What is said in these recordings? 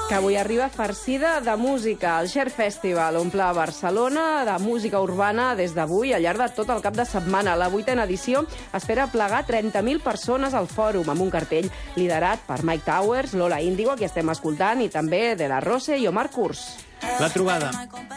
que avui arriba farcida de música. El Share Festival omple Barcelona de música urbana des d'avui al llarg de tot el cap de setmana. La 8a edició espera plegar 30.000 persones al fòrum, amb un cartell liderat per Mike Towers, Lola Índigo, qui estem escoltant, i també De La Rose i Omar Kurz. La trobada.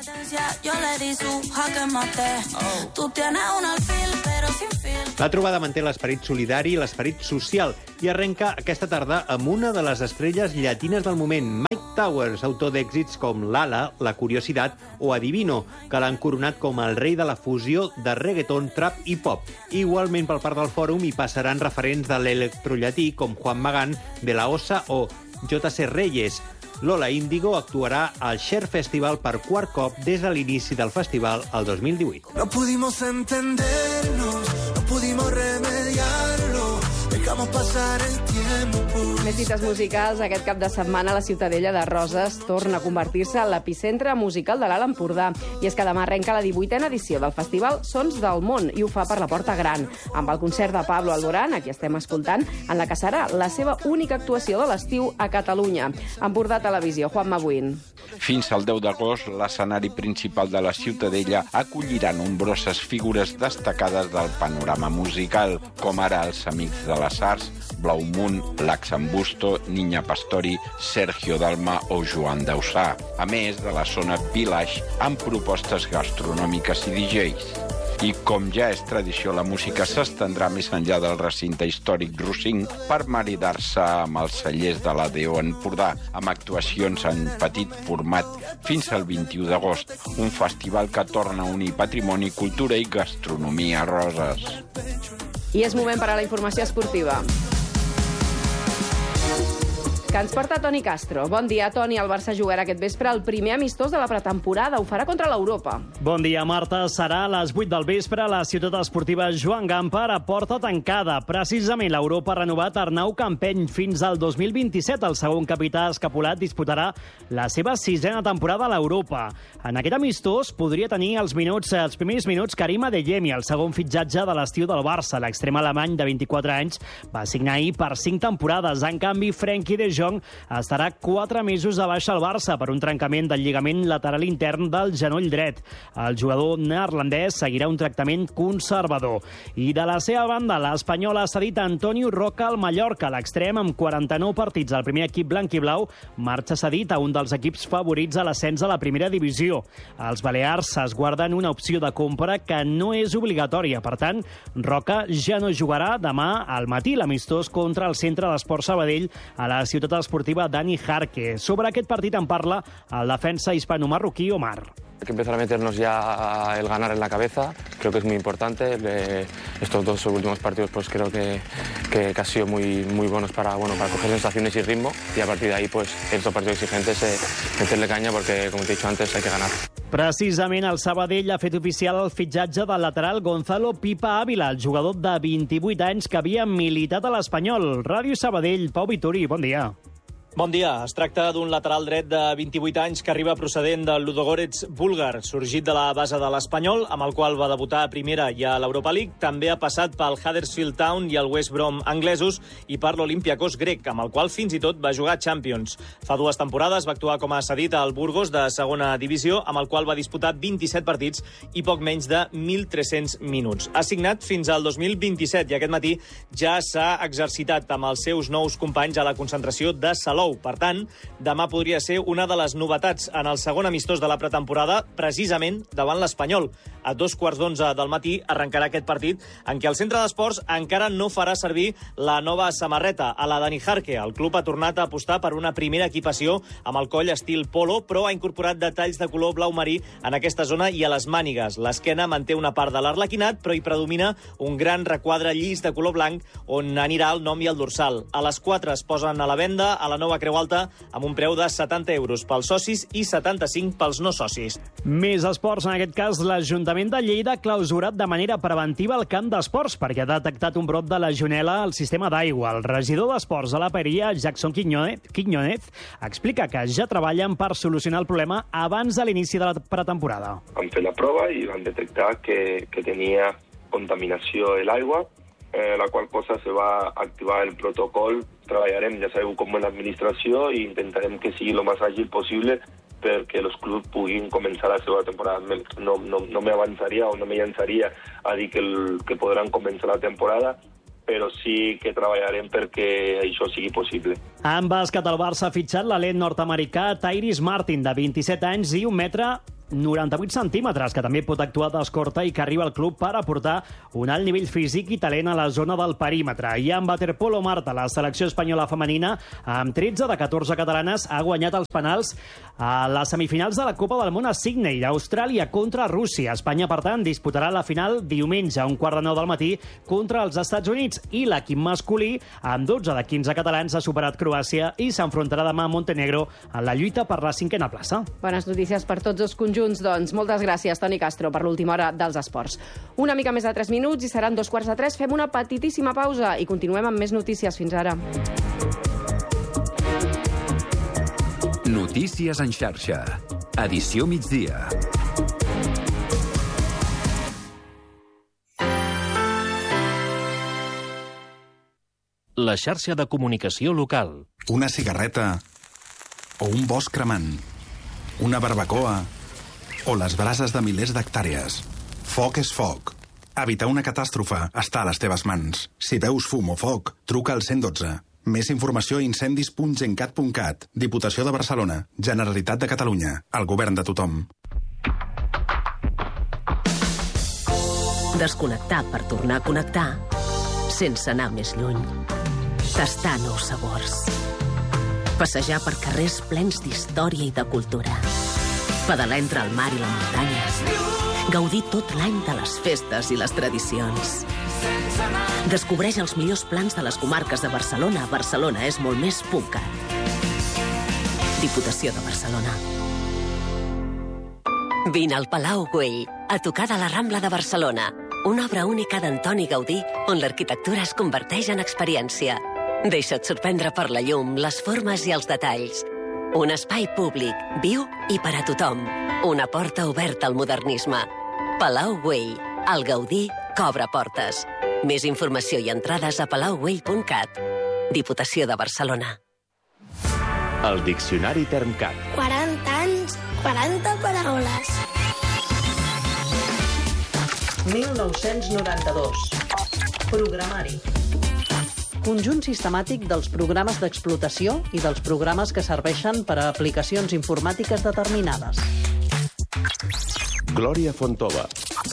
La trobada manté l'esperit solidari i l'esperit social i arrenca aquesta tarda amb una de les estrelles llatines del moment, Mike Towers, autor d'èxits com Lala, La Curiosidad o Adivino, que l'han coronat com el rei de la fusió de reggaeton, trap i pop. Igualment pel parc del fòrum hi passaran referents de l'electrollatí com Juan Magán, De La Osa o J.C. Reyes. Lola Índigo actuarà al Share Festival per quart cop des de l'inici del festival el 2018. No pudimos entendernos, no pudimos remediarlo, dejamos pasar el tiempo. Més cites musicals. Aquest cap de setmana la Ciutadella de Roses torna a convertir-se en l'epicentre musical de l'Alt Empordà. I és que demà arrenca la 18a edició del festival Sons del Món i ho fa per la Porta Gran, amb el concert de Pablo Alborán, a qui estem escoltant, en la que serà la seva única actuació de l'estiu a Catalunya. Empordà Televisió, Juanma Buin. Fins al 10 d'agost, l'escenari principal de la Ciutadella acollirà nombroses figures destacades del panorama musical, com ara els Amics de les Arts, Blaumun, Lax Ambusto, Niña Pastori, Sergio Dalma o Joan Dausà, a més de la zona Village amb propostes gastronòmiques i DJs. I com ja és tradició, la música s'estendrà més enllà del recinte històric Rossing per maridar-se amb els cellers de l'ADO Empordà, amb actuacions en petit format fins al 21 d'agost, un festival que torna a unir patrimoni, cultura i gastronomia a Roses. I és moment per a la informació esportiva, que ens porta Toni Castro. Bon dia, Toni. El Barça jugarà aquest vespre el primer amistós de la pretemporada. Ho farà contra l'Europa. Bon dia, Marta. Serà a les 8 del vespre a la ciutat esportiva Joan Gamper a porta tancada. Precisament l'Europa ha renovat Arnau Campeny fins al 2027. El segon capità escapulat disputarà la seva 6a temporada a l'Europa. En aquest amistós podria tenir els primers minuts Karim Adeyemi, el segon fitxatge de l'estiu del Barça. L'extrem alemany de 24 anys va signar ahir per 5 temporades. En canvi, Frenkie de Jong estarà 4 mesos de baixa al Barça per un trencament del lligament lateral intern del genoll dret. El jugador neerlandès seguirà un tractament conservador. I de la seva banda, l'Espanyol ha cedit Antonio Roca al Mallorca. L'extrem, amb 49 partits al primer equip blanc i blau, marxa cedit a un dels equips favorits a l'ascens a la primera divisió. Els balears es guarden una opció de compra que no és obligatòria. Per tant, Roca ja no jugarà demà al matí l'amistós contra el Centre d'Esport Sabadell a la ciutat esportiva Dani Jarque. Sobre aquest partit en parla el defensa hispano-marroquí Omar. Hay que empezar a meternos ya el ganar en la cabeza, creo que es muy importante. Estos dos últimos partidos pues creo que han sido muy buenos para coger sensaciones y ritmo, y a partir de ahí pues en estos partidos exigentes meterle caña porque, como te he dicho antes, hay que ganar. Precisament el Sabadell ha fet oficial el fitxatge del lateral Gonzalo Pipa Ávila, el jugador de 28 anys que havia militat a l'Espanyol. Ràdio Sabadell, Pau Vituri, bon dia. Bon dia. Es tracta d'un lateral dret de 28 anys que arriba procedent del Ludogorets búlgar, sorgit de la base de l'Espanyol, amb el qual va debutar a Primera i a l'Europa League. També ha passat pel Huddersfield Town i el West Brom anglesos i per l'Olympiacos grec, amb el qual fins i tot va jugar Champions. Fa 2 temporades va actuar com a cedit al Burgos de segona divisió, amb el qual va disputar 27 partits i poc menys de 1.300 minuts. Ha signat fins al 2027 i aquest matí ja s'ha exercitat amb els seus nous companys a la concentració de Salou. Per tant, demà podria ser una de les novetats en el segon amistós de la pretemporada, precisament davant l'Espanyol. A 2:15 del matí arrencarà aquest partit en què el Centre d'Esports encara no farà servir la nova samarreta a la Dani Jarque. El club ha tornat a apostar per una primera equipació amb el coll estil polo, però ha incorporat detalls de color blau marí en aquesta zona i a les mànigues. L'esquena manté una part de l'arlequinat, però hi predomina un gran requadre llis de color blanc on anirà el nom i el dorsal. A les 4 es posen a la venda a la nova Creu Alta amb un preu de 70 euros pels socis i 75 pels no socis. Més esports, en aquest cas l'Ajuntament de Lleida ha clausurat de manera preventiva el camp d'esports perquè ha detectat un brot de legionel·la al sistema d'aigua. El regidor d'esports de la Paeria, Jackson Quiñónez, explica que ja treballen per solucionar el problema abans de l'inici de la pretemporada. Han fet la prova i van detectar que tenia contaminació de l'aigua, la qual cosa se va activar el protocol treballarem, ja sabeu com és l'administració, i intentarem que sigui el més àgil possible perquè els clubs puguin començar la seva temporada. No m'avançaria o no me llançaria a dir que podran començar la temporada, però sí que treballarem perquè això sigui possible. En bàsquet, el Barça ha fitxat l'alent nord-americà Tyrese Martin, de 27 anys i 1,98 centímetres, que també pot actuar d'escorta i que arriba al club per aportar un alt nivell físic i talent a la zona del perímetre. I en waterpolo, Marta, la selecció espanyola femenina, amb 13 de 14 catalanes, ha guanyat els penals a les semifinals de la Copa del Món a Sydney, Austràlia contra Rússia. Espanya, per tant, disputarà la final diumenge a 8:45 del matí contra els Estats Units, i l'equip masculí, amb 12 de 15 catalans, ha superat Croàcia i s'enfrontarà demà a Montenegro en la lluita per la 5a plaça. Bones notícies per tots els conjunts, doncs. Moltes gràcies, Toni Castro, per l'última hora dels esports. Una mica més de 3 minuts i seran 2:45. Fem una petitíssima pausa i continuem amb més notícies. Fins ara. Notícies en xarxa. Edició migdia. La xarxa de comunicació local. Una cigarreta o un bosc cremant. Una barbacoa o les brases de milers d'hectàrees. Foc és foc. Evitar una catàstrofe està a les teves mans. Si veus fum o foc, truca al 112. Més informació a incendis.gencat.cat. Diputació de Barcelona. Generalitat de Catalunya. El govern de tothom. Desconnectar per tornar a connectar sense anar més lluny. Tastar nous sabors. Passejar per carrers plens d'història i de cultura. Pedalar entre el mar i la muntanya. Gaudir tot l'any de les festes i les tradicions. Descobreix els millors plans de les comarques de Barcelona. Barcelona és molt més .cat. Diputació de Barcelona. Vine al Palau Güell, a tocar de la Rambla de Barcelona. Una obra única d'Antoni Gaudí, on l'arquitectura es converteix en experiència. Deixa't sorprendre per la llum, les formes i els detalls. Un espai públic, viu i per a tothom. Una porta oberta al modernisme. Palau Güell, el Gaudí que obre portes. Més informació i entrades a palaugüell.cat. Diputació de Barcelona. El Diccionari Termcat. 40 anys, 40 paraules. 1992. Programari. Conjunt sistemàtic dels programes d'explotació i dels programes que serveixen per a aplicacions informàtiques determinades. Glòria Fontova.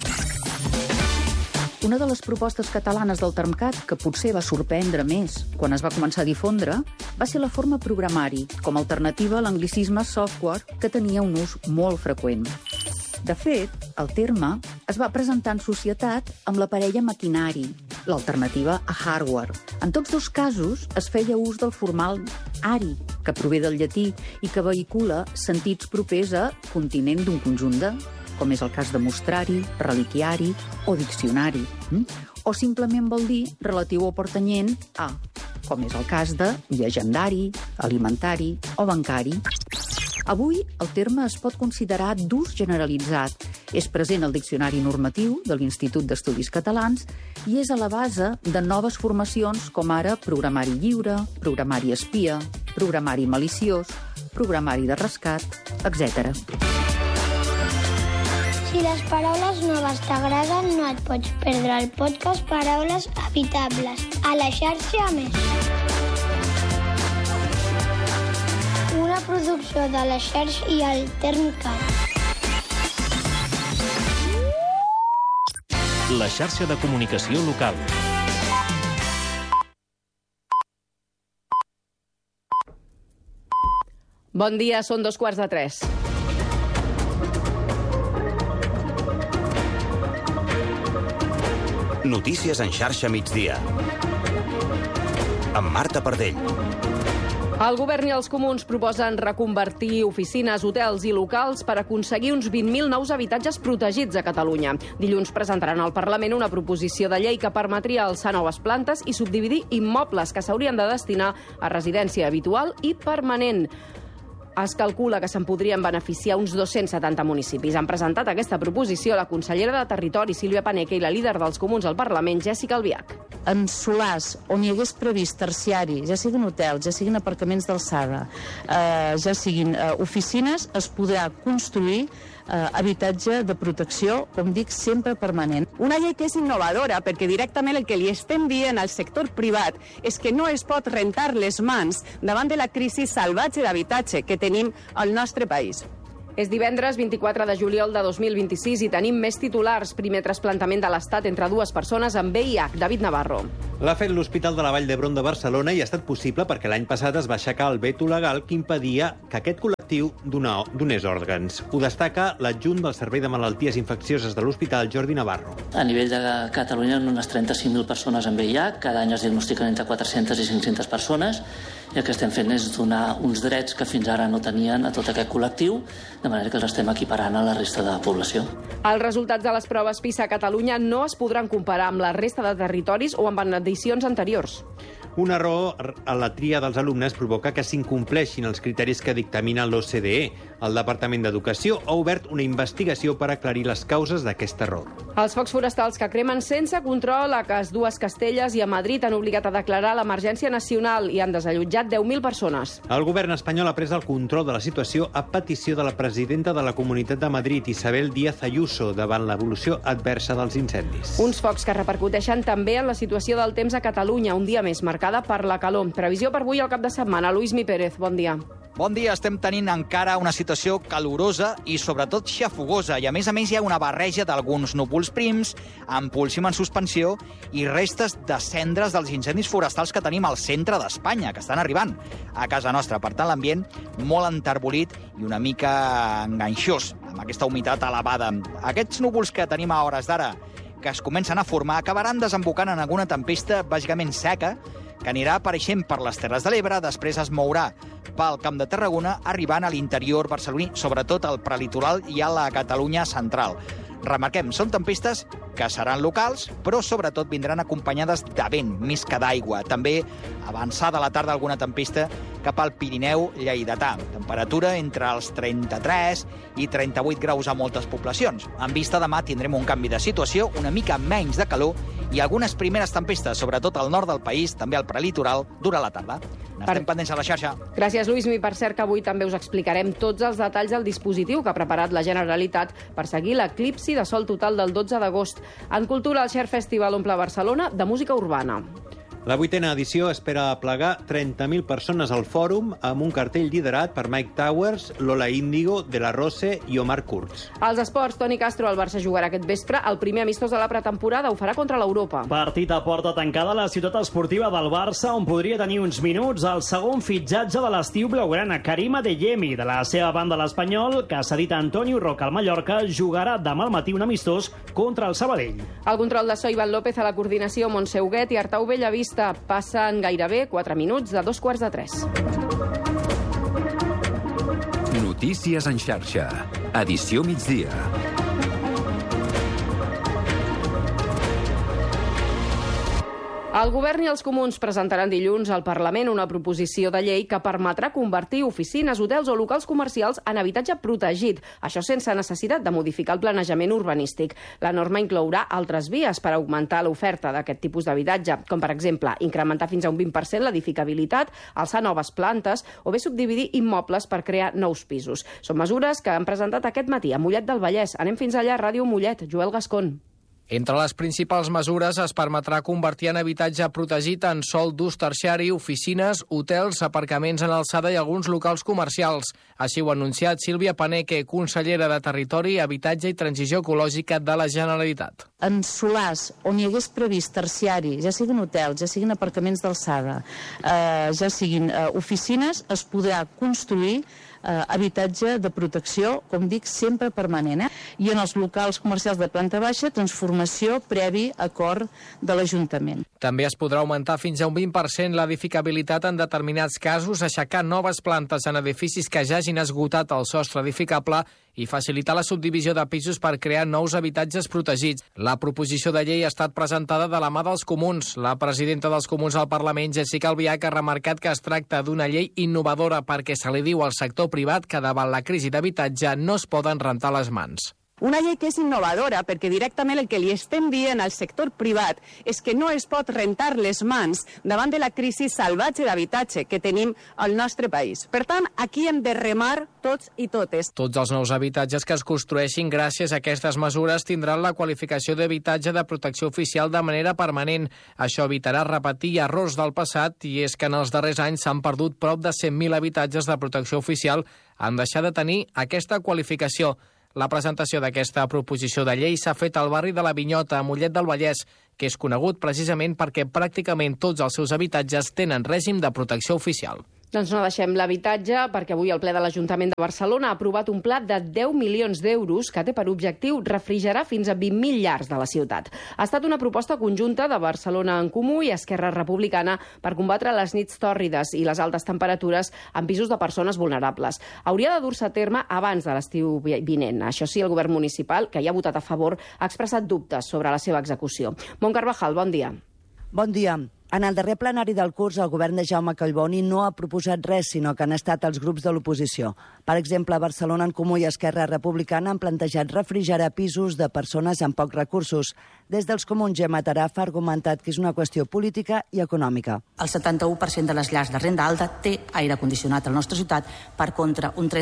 Una de les propostes catalanes del Termcat, que potser va sorprendre més quan es va començar a difondre, va ser la forma programari, com a alternativa a l'anglicisme software, que tenia un ús molt freqüent. De fet, el terme es va presentar en societat amb la parella maquinari, l'alternativa a hardware. En tots dos casos es feia ús del formal ari, que prové del llatí i que vehicula sentits propers a continent d'un conjunt de, com és el cas de mostrari, reliquiari o diccionari, o simplement vol dir relatiu o pertanyent a, com és el cas de llegendari, alimentari o bancari. Avui, el terme es pot considerar d'ús generalitzat. És present al Diccionari Normatiu de l'Institut d'Estudis Catalans i és a la base de noves formacions com ara programari lliure, programari espia, programari maliciós, programari de rescat, etc. Si les paraules noves t'agraden, no et pots perdre el podcast Paraules Habitables a la xarxa Més. Una producció de la xarxa i el Termcat. La xarxa de comunicació local. Bon dia, són 2:45. Notícies en xarxa migdia. Amb Marta Pardell. El govern i els comuns proposen reconvertir oficines, hotels i locals per aconseguir uns 20.000 nous habitatges protegits a Catalunya. Dilluns presentaran al Parlament una proposició de llei que permetria alçar noves plantes i subdividir immobles que s'haurien de destinar a residència habitual i permanent. Es calcula que se'n podrien beneficiar uns 270 municipis. Han presentat aquesta proposició la consellera de Territori, Sílvia Paneque, i la líder dels Comuns al Parlament, Jessica Albiach. En solars on hi hagués previst terciari, ja siguin hotels, ja siguin aparcaments d'alçada, ja siguin oficines, es podrà construir habitatge de protecció, com dic, sempre permanent. Una llei que és innovadora, perquè directament el que li estem dient al sector privat és que no es pot rentar les mans davant de la crisi salvatge d'habitatge que tenim al nostre país. És divendres 24 de juliol de 2026 i tenim més titulars. Primer trasplantament de l'Estat entre dues persones amb VIH. David Navarro. L'ha fet l'Hospital de la Vall d'Hebron de Barcelona i ha estat possible perquè l'any passat es va aixecar el veto legal que impedia que aquest col·lectiu donés òrgans. Ho destaca l'adjunt del Servei de Malalties Infeccioses de l'Hospital, Jordi Navarro. A nivell de Catalunya, unes 35.000 persones amb VIH. Cada any es diagnostiquen entre 400 i 500 persones. I el que estem fent és donar uns drets que fins ara no tenien a tot aquest col·lectiu, de manera que els estem equiparant a la resta de la població. Els resultats de les proves PISA a Catalunya no es podran comparar amb la resta de territoris o amb edicions anteriors. Un error a la tria dels alumnes provoca que s'incompleixin els criteris que dictamina l'OCDE. El Departament d'Educació ha obert una investigació per aclarir les causes d'aquest error. Els focs forestals que cremen sense control a dues Castelles i a Madrid han obligat a declarar l'emergència nacional i han desallotjat 10.000 persones. El govern espanyol ha pres el control de la situació a petició de la presidenta de la Comunitat de Madrid, Isabel Díaz Ayuso, davant l'evolució adversa dels incendis. Uns focs que repercuteixen també en la situació del temps a Catalunya, un dia més marcada per la calor. Previsió per avui al cap de setmana. Luismi Pérez, bon dia. Bon dia, estem tenint encara una situació calorosa i sobretot xafogosa i a més hi ha una barreja d'alguns núvols prims, amb polsim en suspensió i restes de cendres dels incendis forestals que tenim al centre d'Espanya, que estan arribant a casa nostra. Per tant, l'ambient molt enterbolit i una mica enganxós, amb aquesta humitat elevada. Aquests núvols que tenim a hores d'ara, que es comencen a formar, acabaran desembocant en alguna tempesta bàsicament seca, que anirà apareixent per les Terres de l'Ebre, després es mourà pel Camp de Tarragona, arribant a l'interior barceloní, sobretot al prelitoral i a la Catalunya central. Remarquem, són tempestes que seran locals, però sobretot vindran acompanyades de vent, més que d'aigua. També avançada a la tarda alguna tempesta cap al Pirineu lleidatà. Temperatura entre els 33 i 38 graus a moltes poblacions. En vista demà tindrem un canvi de situació, una mica menys de calor i algunes primeres tempestes, sobretot al nord del país, també al prelitoral, durant la tarda. N'estem pendents a la xarxa. Gràcies, Luismi. Per cert, que avui també us explicarem tots els detalls del dispositiu que ha preparat la Generalitat per seguir l'eclipsi de sol total del 12 d'agost. En cultura, el Share Festival omple Barcelona de música urbana. La 8ª edició espera aplegar 30.000 persones al fòrum amb un cartell liderat per Mike Towers, Lola Índigo, De La Rose i Omar Kurz. Als esports, Toni Castro, el Barça jugarà aquest vespre el primer amistós de la pretemporada, ho farà contra l'Europa. Partit a porta tancada a la ciutat esportiva del Barça, on podria tenir uns minuts el segon fitxatge de l'estiu blaugrana, Karim Adeyemi. De la seva banda, l'Espanyol, que s'ha dit Antonio Roca al Mallorca, jugarà demà al matí un amistós contra el Sabadell. El control de so, Ivan López, a la coordinació, Montse Huguet i Artau Bellavista. Passen gairebé 4 minuts de 2:45. Notícies en xarxa. Edició migdia. El govern i els comuns presentaran dilluns al Parlament una proposició de llei que permetrà convertir oficines, hotels o locals comercials en habitatge protegit, això sense necessitat de modificar el planejament urbanístic. La norma inclourà altres vies per augmentar l'oferta d'aquest tipus d'habitatge, com per exemple incrementar fins a un 20% l'edificabilitat, alçar noves plantes o bé subdividir immobles per crear nous pisos. Són mesures que han presentat aquest matí a Mollet del Vallès. Anem fins allà, Ràdio Mollet, Joel Gascon. Entre les principals mesures es permetrà convertir en habitatge protegit en sòl d'ús terciari, oficines, hotels, aparcaments en alçada i alguns locals comercials. Així ho ha anunciat Sílvia Paneque, consellera de Territori, Habitatge i Transició Ecològica de la Generalitat. En solars on hi hagués previst terciari, ja siguin hotels, ja siguin aparcaments d'alçada, ja siguin oficines, es podrà construir habitatge de protecció, com dic, sempre permanent. I en els locals comercials de planta baixa, transformació previ acord de l'Ajuntament. També es podrà augmentar fins a un 20% l'edificabilitat en determinats casos, aixecar noves plantes en edificis que ja hagin esgotat el sostre edificable i facilitar la subdivisió de pisos per crear nous habitatges protegits. La proposició de llei ha estat presentada de la mà dels comuns. La presidenta dels comuns al Parlament, Jessica Albiach, ha remarcat que es tracta d'una llei innovadora perquè se li diu al sector sector privat que davant la crisi d'habitatge no es poden rentar les mans. Una llei que és innovadora perquè directament el que li estem dient al sector privat és que no es pot rentar les mans davant de la crisi salvatge d'habitatge que tenim al nostre país. Per tant, aquí hem de remar tots i totes. Tots els nous habitatges que es construeixin gràcies a aquestes mesures tindran la qualificació d'habitatge de protecció oficial de manera permanent. Això evitarà repetir errors del passat i és que en els darrers anys s'han perdut prop de 100.000 habitatges de protecció oficial en deixar de tenir aquesta qualificació. La presentació d'aquesta proposició de llei s'ha fet al barri de la Vinyota, a Mollet del Vallès, que és conegut precisament perquè pràcticament tots els seus habitatges tenen règim de protecció oficial. Doncs no deixem l'habitatge, perquè avui el ple de l'Ajuntament de Barcelona ha aprovat un pla de 10 milions d'euros que té per objectiu refrigerar fins a 20.000 llars de la ciutat. Ha estat una proposta conjunta de Barcelona en Comú i Esquerra Republicana per combatre les nits tòrrides i les altes temperatures en pisos de persones vulnerables. Hauria de dur-se a terme abans de l'estiu vinent. Això sí, el govern municipal, que hi ha votat a favor, ha expressat dubtes sobre la seva execució. Mont Carvajal, bon dia. Bon dia. En el darrer plenari del curs, el govern de Jaume Collboni no ha proposat res, sinó que han estat els grups de l'oposició. Per exemple, Barcelona en Comú i Esquerra Republicana han plantejat refrigerar pisos de persones amb pocs recursos. Des dels comuns, Gemma Taraf ha argumentat que és una qüestió política i econòmica. El 71% de les llars de renda alta té aire condicionat a la nostra ciutat, per contra un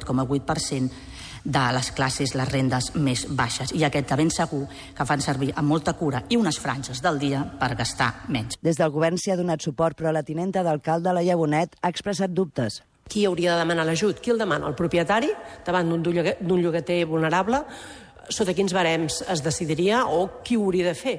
38,8% de les classes, les rendes més baixes. I aquest de ben segur que fan servir amb molta cura i unes franges del dia per gastar menys. Des del govern s'hi ha donat suport, però la tinenta d'alcalde, Laia Bonet, ha expressat dubtes. Qui hauria de demanar l'ajut? Qui el demana? El propietari, davant d'un llogater vulnerable? Sota quins barems es decidiria o qui ho hauria de fer?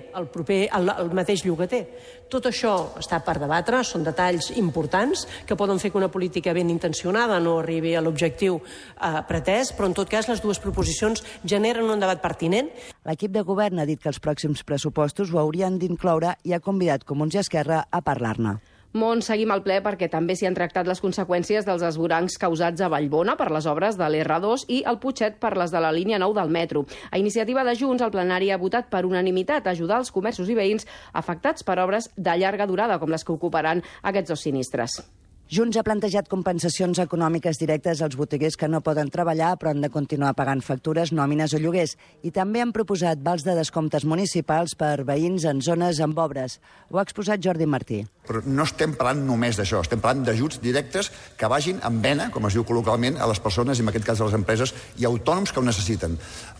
El mateix llogater. Tot això està per debatre, són detalls importants que poden fer que una política ben intencionada no arribi a l'objectiu pretès, però en tot cas les dues proposicions generen un debat pertinent. L'equip de govern ha dit que els pròxims pressupostos ho haurien d'incloure i ha convidat Comuns i Esquerra a parlar-ne. Mont, seguim al ple perquè també s'hi han tractat les conseqüències dels esvorancs causats a Vallbona per les obres de l'R2 i al Putxet per les de la línia 9 del metro. A iniciativa de Junts, el plenari ha votat per unanimitat ajudar els comerços i veïns afectats per obres de llarga durada, com les que ocuparan aquests dos sinistres. Junts ha plantejat compensacions econòmiques directes als botiguers que no poden treballar però han de continuar pagant factures, nòmines o lloguers. I també han proposat vals de descomptes municipals per veïns en zones amb obres. Ho ha exposat Jordi Martí. Però no estem parlant només d'això, estem parlant d'ajuts directes que vagin en vena, com es diu col·loquialment, a les persones, i en aquest cas a les empreses i autònoms que ho necessiten.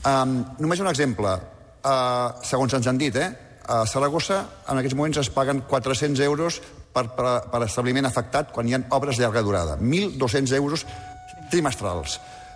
Només un exemple, segons ens han dit, a Saragossa en aquests moments es paguen 400 euros per establiment afectat quan hi ha obres de llarga durada. 1.200 euros trimestrals.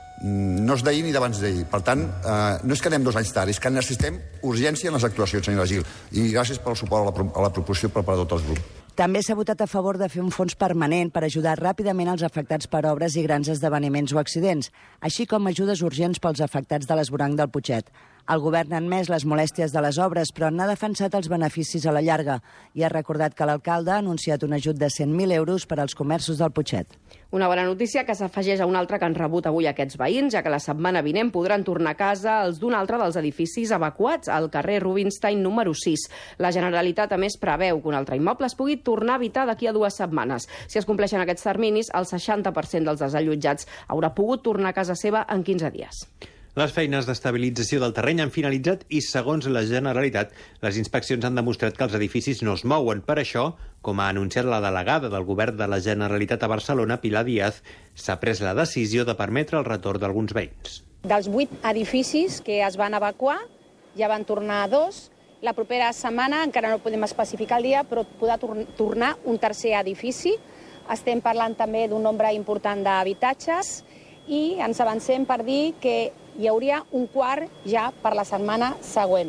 No és d'ahir ni d'abans d'ahir. Per tant, no és que anem 2 anys tard, és que necessitem urgència en les actuacions, senyora Gil. I gràcies pel suport a la proposició per part de tots els grups. També s'ha votat a favor de fer un fons permanent per ajudar ràpidament els afectats per obres i grans esdeveniments o accidents, així com ajudes urgents pels afectats de l'esvoranc del Putxet. El govern ha admès les molèsties de les obres, però n'ha defensat els beneficis a la llarga i ha recordat que l'alcalde ha anunciat un ajut de 100.000 euros per als comerços del Putxet. Una bona notícia que s'afegeix a una altra que han rebut avui aquests veïns, ja que la setmana vinent podran tornar a casa els d'un altre dels edificis evacuats al carrer Rubinstein número 6. La Generalitat, a més, preveu que un altre immoble es pugui tornar a habitar d'aquí a 2 setmanes. Si es compleixen aquests terminis, el 60% dels desallotjats haurà pogut tornar a casa seva en 15 dies. Les feines d'estabilització del terreny han finalitzat i, segons la Generalitat, les inspeccions han demostrat que els edificis no es mouen. Per això, com ha anunciat la delegada del govern de la Generalitat a Barcelona, Pilar Díaz, s'ha pres la decisió de permetre el retorn d'alguns veïns. Dels 8 edificis que es van evacuar, ja van tornar 2. La propera setmana, encara no podem especificar el dia, però podrà tornar un tercer edifici. Estem parlant també d'un nombre important d'habitatges i ens avancem per dir que hi hauria un quart ja per la setmana següent.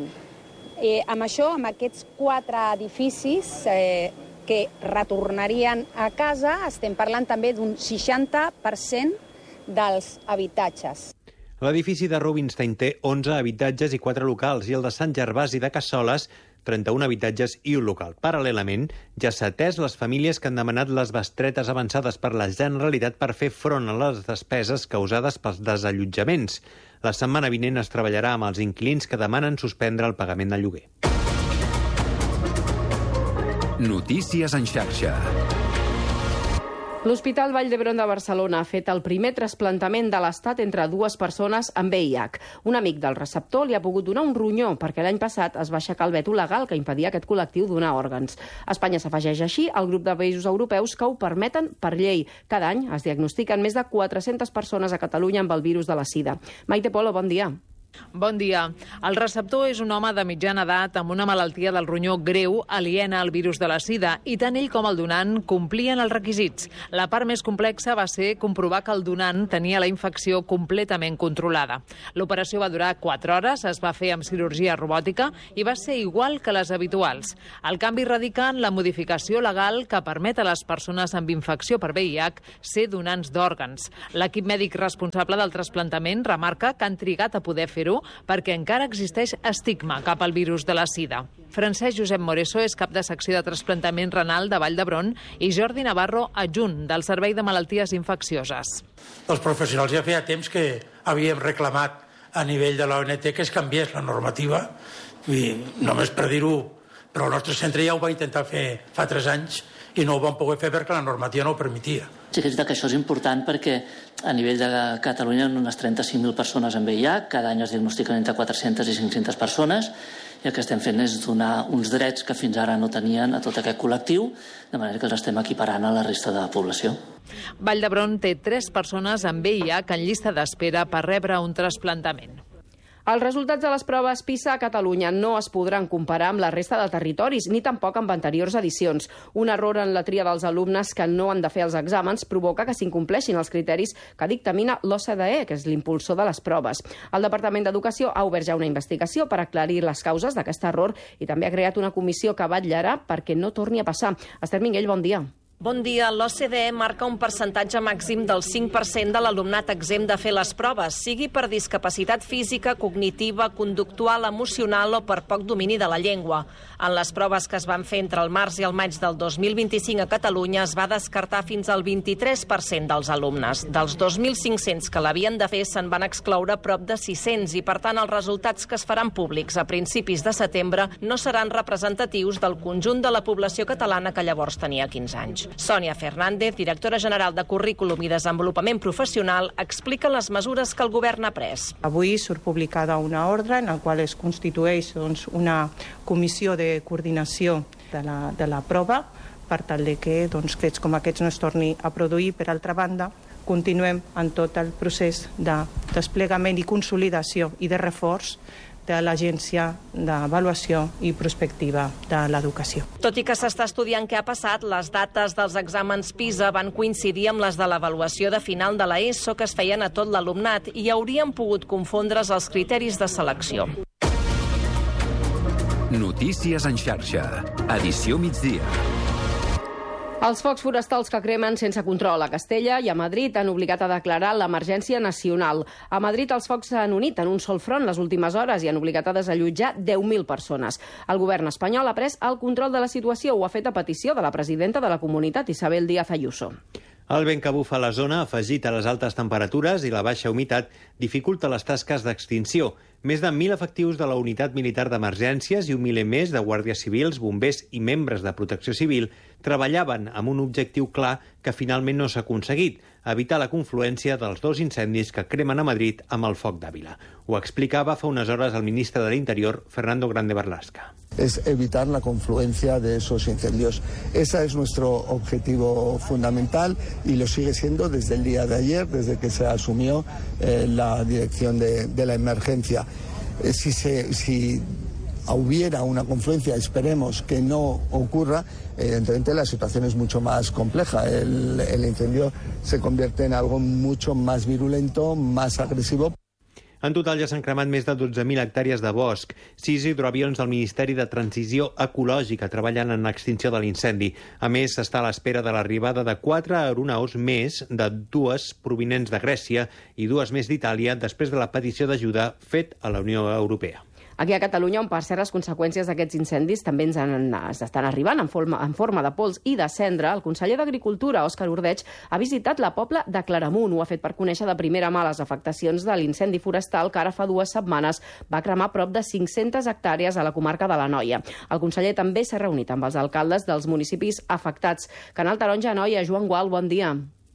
Amb això, amb aquests 4 edificis que retornarien a casa, estem parlant també d'un 60% dels habitatges. L'edifici de Rubinstein té 11 habitatges i 4 locals i el de Sant Gervasi de Cassoles 31 habitatges i un local. Paral·lelament, ja s'ha atès les famílies que han demanat les bestretes avançades per la Generalitat per fer front a les despeses causades pels desallotjaments. La setmana vinent es treballarà amb els inquilins que demanen suspendre el pagament del lloguer. Notícies en xarxa. L'Hospital Vall d'Hebron de Barcelona ha fet el primer trasplantament de l'Estat entre dues persones amb VIH. Un amic del receptor li ha pogut donar un ronyó perquè l'any passat es va aixecar el veto legal que impedia a aquest col·lectiu donar òrgans. Espanya s'afegeix així al grup de països europeus que ho permeten per llei. Cada any es diagnostiquen més de 400 persones a Catalunya amb el virus de la sida. Maite Polo, bon dia. Bon dia. El receptor és un home de mitjana edat amb una malaltia del ronyó greu aliena al virus de la sida i tant ell com el donant complien els requisits. La part més complexa va ser comprovar que el donant tenia la infecció completament controlada. L'operació va durar 4 hores, es va fer amb cirurgia robòtica i va ser igual que les habituals. El canvi radica en la modificació legal que permet a les persones amb infecció per VIH ser donants d'òrgans. L'equip mèdic responsable del trasplantament remarca que han trigat a poder fer-ho perquè encara existeix estigma cap al virus de la sida. Francesc Josep Moreso és cap de secció de trasplantament renal de Vall d'Hebron i Jordi Navarro, adjunt del Servei de Malalties Infeccioses. Els professionals ja feia temps que havíem reclamat a nivell de l'ONT que es canviés la normativa i només per dir-ho, però el nostre centre ja ho va intentar fer fa 3 anys i no ho vam poder fer perquè la normativa no ho permetia. Sí que és que això és important perquè a nivell de Catalunya hi ha unes 35.000 persones amb VIH, cada any es diagnostiquen entre 400 i 500 persones i el que estem fent és donar uns drets que fins ara no tenien a tot aquest col·lectiu, de manera que els estem equiparant a la resta de la població. Vall d'Hebron té 3 persones amb VIH en llista d'espera per rebre un trasplantament. Els resultats de les proves PISA a Catalunya no es podran comparar amb la resta de territoris, ni tampoc amb anteriors edicions. Un error en la tria dels alumnes que no han de fer els exàmens provoca que s'incompleixin els criteris que dictamina l'OCDE, que és l'impulsor de les proves. El Departament d'Educació ha obert ja una investigació per aclarir les causes d'aquest error i també ha creat una comissió que vetllarà perquè no torni a passar. Esther Minguell, bon dia. Bon dia. L'OCDE marca un percentatge màxim del 5% de l'alumnat exempt de fer les proves, sigui per discapacitat física, cognitiva, conductual, emocional o per poc domini de la llengua. En les proves que es van fer entre el març i el maig del 2025 a Catalunya es va descartar fins al 23% dels alumnes. Dels 2.500 que l'havien de fer se'n van excloure prop de 600 i, per tant, els resultats que es faran públics a principis de setembre no seran representatius del conjunt de la població catalana que llavors tenia 15 anys. Sònia Fernández, directora general de Currículum i Desenvolupament Professional, explica les mesures que el govern ha pres. Avui surt publicada una ordre en la qual es constitueix una comissió de coordinació de la prova per tal que fets com aquests no es torni a produir. Per altra banda, continuem en tot el procés de desplegament i consolidació i de reforç de l'Agència d'Avaluació i Prospectiva de l'Educació. Tot i que s'està estudiant què ha passat, les dates dels exàmens PISA van coincidir amb les de l'avaluació de final de l'ESO que es feien a tot l'alumnat i haurien pogut confondre's els criteris de selecció. Notícies en xarxa. Edició migdia. Els focs forestals que cremen sense control a Castella i a Madrid han obligat a declarar l'emergència nacional. A Madrid els focs s'han unit en un sol front les últimes hores i han obligat a desallotjar 10.000 persones. El govern espanyol ha pres el control de la situació, ho ha fet a petició de la presidenta de la comunitat, Isabel Díaz Ayuso. El vent que bufa a la zona, afegit a les altes temperatures i la baixa humitat, dificulta les tasques d'extinció. Més de 1.000 efectius de la Unitat Militar d'Emergències i un miler més de guàrdies civils, bombers i membres de protecció civil treballaven amb un objectiu clar que finalment no s'ha aconseguit, evitar la confluència dels 2 incendis que cremen a Madrid amb el foc d'Àvila. Ho explicava fa unes hores el ministre de l'Interior, Fernando Grande Marlaska. Es evitar la confluencia de esos incendios. Ese es nuestro objetivo fundamental y lo sigue siendo desde el día de ayer, desde que se asumió la dirección de la emergencia. Si hubiera una confluencia, esperemos que no ocurra, evidentemente la situación es mucho más compleja. El incendio se convierte en algo mucho más virulento, más agresivo. En total ja s'han cremat més de 12.000 hectàrees de bosc. 6 hidroavions del Ministeri de Transició Ecològica treballant en l'extinció de l'incendi. A més, s'està a l'espera de l'arribada de 4 aeronaus més, de 2 provinents de Grècia i 2 més d'Itàlia, després de la petició d'ajuda fet a la Unió Europea. Aquí a Catalunya, on per cert les conseqüències d'aquests incendis també ens estan arribant en forma de pols i de cendra, el conseller d'Agricultura, Òscar Ordeig, ha visitat la Pobla de Claramunt. Ho ha fet per conèixer de primera mà les afectacions de l'incendi forestal que ara fa 2 setmanes va cremar prop de 500 hectàrees a la comarca de l'Anoia. El conseller també s'ha reunit amb els alcaldes dels municipis afectats. Canal Taronja, Anoia, Joan Gual, bon dia.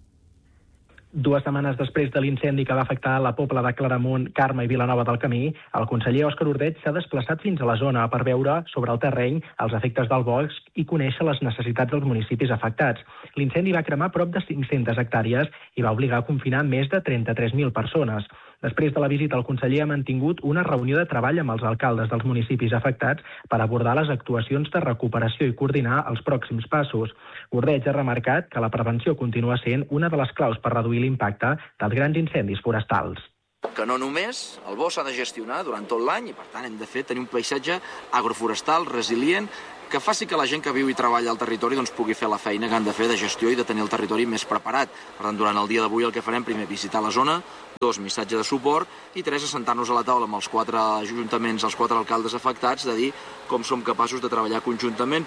2 setmanes després de l'incendi que va afectar la Pobla de Claramunt, Carme i Vilanova del Camí, el conseller Òscar Ordeig s'ha desplaçat fins a la zona per veure sobre el terreny els efectes del bosc i conèixer les necessitats dels municipis afectats. L'incendi va cremar prop de 500 hectàrees i va obligar a confinar més de 33.000 persones. Després de la visita, el conseller ha mantingut una reunió de treball amb els alcaldes dels municipis afectats per abordar les actuacions de recuperació i coordinar els pròxims passos. Ordeig ha remarcat que la prevenció continua sent una de les claus per reduir l'impacte dels grans incendis forestals. Que no només el bosc s'ha de gestionar durant tot l'any i, per tant, hem de tenir un paisatge agroforestal resilient que faci que la gent que viu i treballa al territori pugui fer la feina que han de fer de gestió i de tenir el territori més preparat. Per tant, durant el dia d'avui el que farem, primer, visitar la zona, 2, missatge de suport, i 3, assentar-nos a la taula amb els 4 ajuntaments, els 4 alcaldes afectats, de dir com som capaços de treballar conjuntament.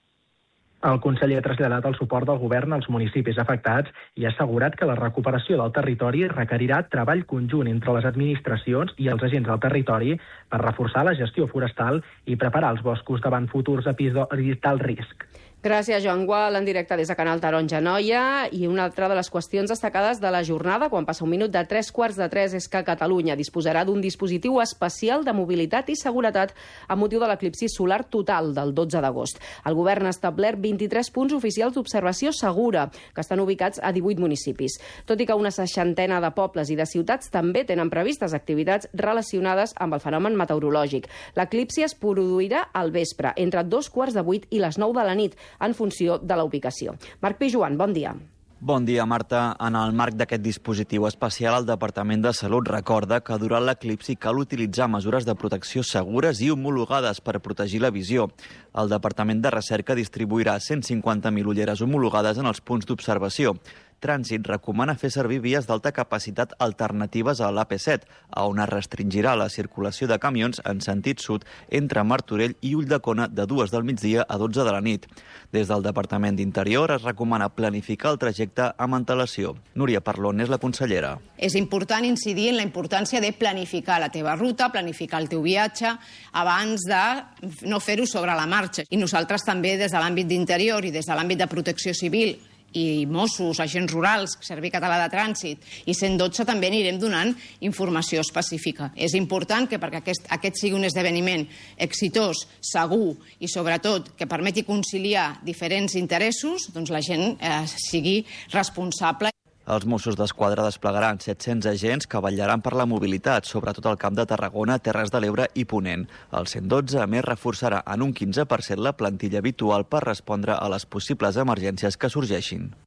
El conseller ha traslladat el suport del govern als municipis afectats i ha assegurat que la recuperació del territori requerirà treball conjunt entre les administracions i els agents del territori per reforçar la gestió forestal i preparar els boscos davant futurs episodis d'alt risc. Gràcies, Joan Gual, en directe des de Canal Taronja, Anoia. I una altra de les qüestions destacades de la jornada, quan passa un minut de 3:15, és que Catalunya disposarà d'un dispositiu especial de mobilitat i seguretat amb motiu de l'eclipsi solar total del 12 d'agost. El govern ha establert 23 punts oficials d'observació segura, que estan ubicats a 18 municipis. Tot i que una 60ena de pobles i de ciutats també tenen previstes activitats relacionades amb el fenomen meteorològic. L'eclipsi es produirà al vespre, entre 2:15 i les 9 de la nit, en funció de la ubicació. Marc Pijuan, bon dia. Bon dia, Marta. En el marc d'aquest dispositiu especial, el Departament de Salut recorda que durant l'eclipsi cal utilitzar mesures de protecció segures i homologades per protegir la visió. El Departament de Recerca distribuirà 150.000 ulleres homologades en els punts d'observació. Trànsit recomana fer servir vies d'alta capacitat alternatives a l'AP7, on es restringirà la circulació de camions en sentit sud entre Martorell i Ulldecona de 2 del migdia a 12 de la nit. Des del Departament d'Interior es recomana planificar el trajecte amb antelació. Núria Parlon és la consellera. És important incidir en la importància de planificar la teva ruta, planificar el teu viatge, abans de no fer-ho sobre la marxa. I nosaltres també, des de l'àmbit d'Interior i des de l'àmbit de Protecció Civil, i Mossos, agents rurals, Servei Català de Trànsit i 112 també anirem donant informació específica. És important que perquè aquest sigui un esdeveniment exitós, segur i sobretot que permeti conciliar diferents interessos, doncs la gent sigui responsable. Els Mossos d'Esquadra desplegaran 700 agents que vetllaran per la mobilitat, sobretot al Camp de Tarragona, Terres de l'Ebre i Ponent. El 112, a més, reforçarà en un 15% la plantilla habitual per respondre a les possibles emergències que sorgeixin.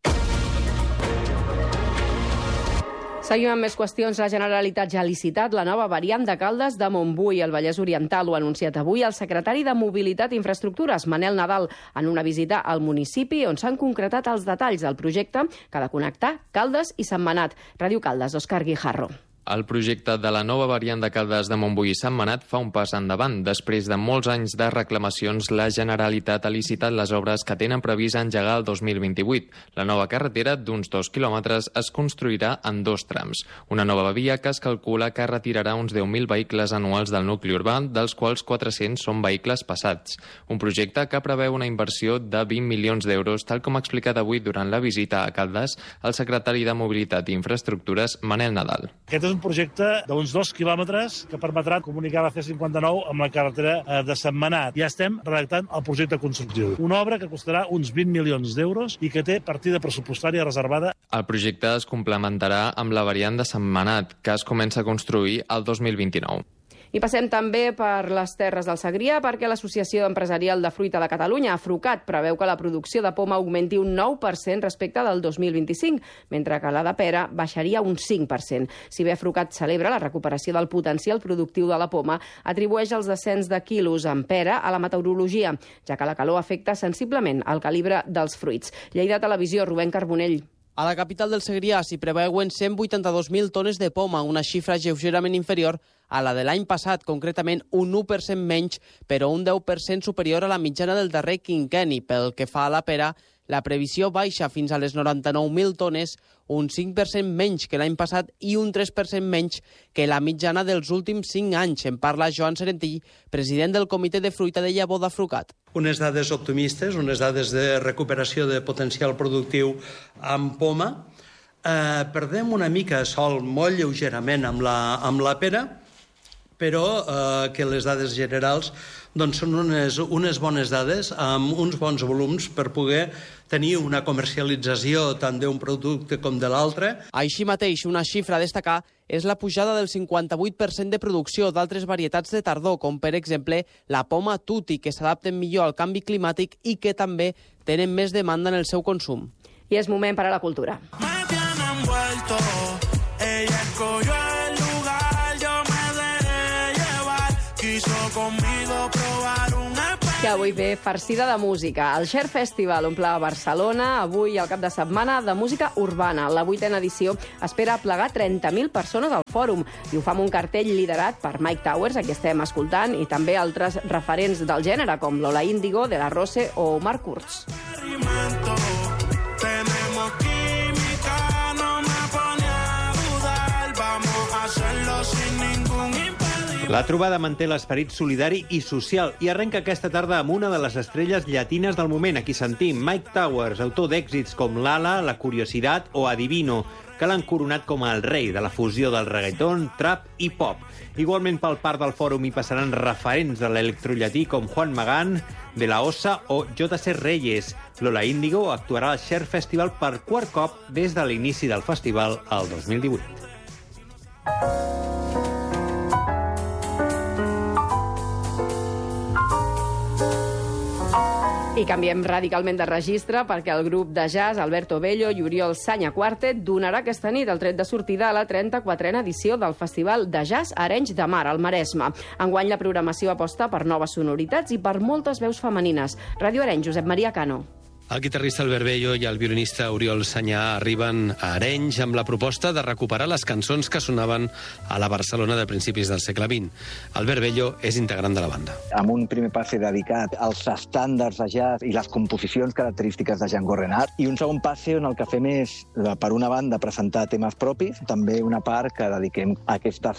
Seguim amb més qüestions. La Generalitat ja ha licitat la nova variant de Caldes de Montbui. El Vallès Oriental ho ha anunciat avui el secretari de Mobilitat i Infraestructures, Manel Nadal, en una visita al municipi on s'han concretat els detalls del projecte que ha de connectar Caldes i Sentmenat. Ràdio Caldes, Òscar Guijarro. El projecte de la nova variant de Caldes de Montbui i Sentmenat fa un pas endavant. Després de molts anys de reclamacions, la Generalitat ha licitat les obres que tenen previst engegar el 2028. La nova carretera, d'uns 2 quilòmetres, es construirà en 2 trams. Una nova via que es calcula que retirarà uns 10.000 vehicles anuals del nucli urbà, dels quals 400 són vehicles passats. Un projecte que preveu una inversió de 20 milions d'euros, tal com ha explicat avui durant la visita a Caldes el secretari de Mobilitat i Infraestructures, Manel Nadal. Aquest és un projecte d'uns 2 quilòmetres que permetrà comunicar la C59 amb la carretera de Sentmenat. Ja estem redactant el projecte constructiu. Una obra que costarà uns 20 milions d'euros i que té partida pressupostària reservada. El projecte es complementarà amb la variant de Sentmenat, que es comença a construir el 2029. I passem també per les Terres del Segrià perquè l'Associació Empresarial de Fruita de Catalunya, AFRUCAT, preveu que la producció de poma augmenti un 9% respecte del 2025, mentre que la de pera baixaria un 5%. Si bé AFRUCAT celebra la recuperació del potencial productiu de la poma, atribueix els descens de quilos en pera a la meteorologia, ja que la calor afecta sensiblement el calibre dels fruits. Lleida Televisió, Rubén Carbonell. A la capital del Segrià s'hi preveuen 182.000 tones de poma, una xifra lleugerament inferior a la de l'any passat, concretament un 1% menys, però un 10% superior a la mitjana del darrer quinquenni. Pel que fa a la pera, la previsió baixa fins a les 99.000 tones, un 5% menys que l'any passat i un 3% menys que la mitjana dels últims 5 anys. En parla Joan Serentí, president del Comitè de Fruita de Llavor de Frucat. Unes dades optimistes, unes dades de recuperació de potencial productiu amb poma. Perdem una mica sol molt lleugerament amb la pera, però que les dades generals són unes bones dades amb uns bons volums per poder tenir una comercialització tant d'un producte com de l'altre. Així mateix, una xifra a destacar és la pujada del 58% de producció d'altres varietats de tardor, com per exemple la poma tutti, que s'adapten millor al canvi climàtic i que també tenen més demanda en el seu consum. I és moment per a la cultura. Que avui ve farcida de música. El Share Festival omple Barcelona avui al cap de setmana de música urbana. La 8ª edició espera plegar 30.000 persones al fòrum i ho fa amb un cartell liderat per Mike Towers, a qui estem escoltant, i també altres referents del gènere com Lola Índigo, De La Rose o Marc Kurz. La trobada manté l'esperit solidari i social i arrenca aquesta tarda amb una de les estrelles llatines del moment. Aquí sentim Mike Towers, autor d'èxits com Lala, La Curiosidad o Adivino, que l'han coronat com el rei de la fusió del reggaeton, trap i pop. Igualment pel parc del fòrum hi passaran referents de l'electrollatí com Juan Magán, De La Osa o J.C. Reyes. Lola Índigo actuarà al Share Festival per quart cop des de l'inici del festival el 2018. I canviem radicalment de registre perquè el grup de jazz Alberto Bello i Oriol Sanya Quartet donarà aquesta nit el tret de sortida a la 34a edició del Festival de Jazz Arenys de Mar, al Maresme. Enguany la programació aposta per noves sonoritats i per moltes veus femenines. Ràdio Arenys, Josep Maria Cano. El guitarrista Albert Bello i el violinista Oriol Sanyà arriben a Arenys amb la proposta de recuperar les cançons que sonaven a la Barcelona de principis del segle XX. Albert Bello és integrant de la banda. Amb un primer passe dedicat als estàndards de jazz i les composicions característiques de Django Reinhardt, i un segon passe on el que fem és, per una banda, presentar temes propis, també una part que dediquem a aquestes